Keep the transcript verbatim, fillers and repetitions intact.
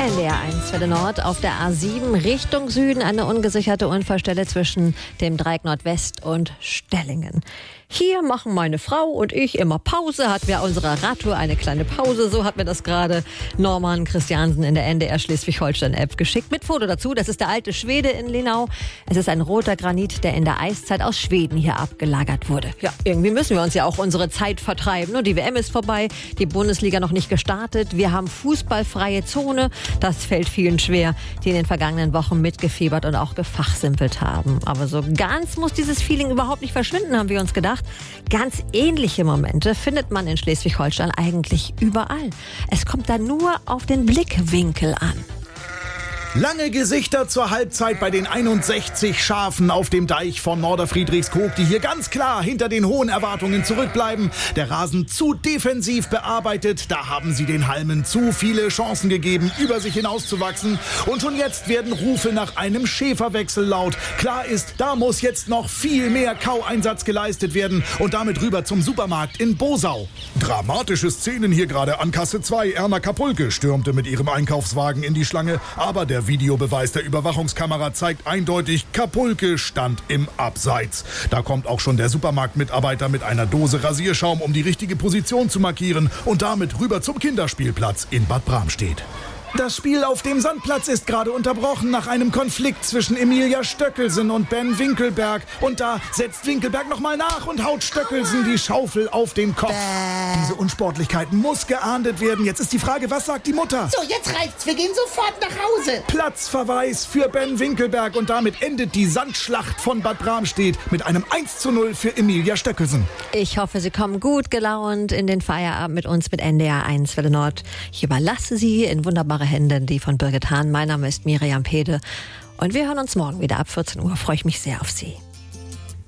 N D R eins Welle Nord auf der A sieben Richtung Süden eine ungesicherte Unfallstelle zwischen dem Dreieck Nordwest und Stellingen. Hier machen meine Frau und ich immer Pause, hatten wir unserer Radtour eine kleine Pause. So hat mir das gerade Norman Christiansen in der N D R Schleswig-Holstein-App geschickt. Mit Foto dazu, das ist der alte Schwede in Lenau. Es ist ein roter Granit, der in der Eiszeit aus Schweden hier abgelagert wurde. Ja, irgendwie müssen wir uns ja auch unsere Zeit vertreiben. Die W M ist vorbei, die Bundesliga noch nicht gestartet. Wir haben fußballfreie Zone. Das fällt vielen schwer, die in den vergangenen Wochen mitgefiebert und auch gefachsimpelt haben. Aber so ganz muss dieses Feeling überhaupt nicht verschwinden, haben wir uns gedacht. Ganz ähnliche Momente findet man in Schleswig-Holstein eigentlich überall. Es kommt da nur auf den Blickwinkel an. Lange Gesichter zur Halbzeit bei den einundsechzig Schafen auf dem Deich von Norderfriedrichskoog, die hier ganz klar hinter den hohen Erwartungen zurückbleiben. Der Rasen zu defensiv bearbeitet, da haben sie den Halmen zu viele Chancen gegeben, über sich hinauszuwachsen. Und schon jetzt werden Rufe nach einem Schäferwechsel laut. Klar ist, da muss jetzt noch viel mehr Kaueinsatz geleistet werden und damit rüber zum Supermarkt in Bosau. Dramatische Szenen hier gerade an Kasse zwei. Erna Kapulke stürmte mit ihrem Einkaufswagen in die Schlange, aber der Der Videobeweis der Überwachungskamera zeigt eindeutig, Kapulke stand im Abseits. Da kommt auch schon der Supermarktmitarbeiter mit einer Dose Rasierschaum, um die richtige Position zu markieren und damit rüber zum Kinderspielplatz in Bad Bramstedt. Das Spiel auf dem Sandplatz ist gerade unterbrochen nach einem Konflikt zwischen Emilia Stöckelsen und Ben Winkelberg. Und da setzt Winkelberg nochmal nach und haut Stöckelsen die Schaufel auf den Kopf. Bäh. Diese Unsportlichkeit muss geahndet werden. Jetzt ist die Frage, was sagt die Mutter? So, jetzt reicht's. Wir gehen sofort nach Hause. Platzverweis für Ben Winkelberg. Und damit endet die Sandschlacht von Bad Bramstedt mit einem eins zu null für Emilia Stöckelsen. Ich hoffe, Sie kommen gut gelaunt in den Feierabend mit uns mit N D R eins Welle Nord. Ich überlasse Sie in wunderbare Hände, die von Birgit Hahn. Mein Name ist Miriam Pede und wir hören uns morgen wieder ab vierzehn Uhr. Freue ich mich sehr auf Sie.